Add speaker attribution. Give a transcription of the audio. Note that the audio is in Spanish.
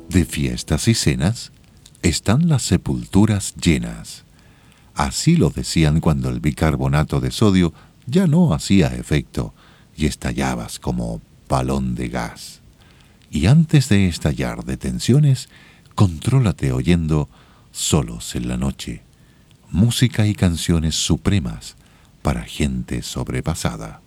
Speaker 1: De fiestas y cenas están las sepulturas llenas. Así lo decían cuando el bicarbonato de sodio ya no hacía efecto y estallabas como balón de gas. Y antes de estallar de tensiones, contrólate oyendo Solos en la Noche, música y canciones supremas para gente sobrepasada.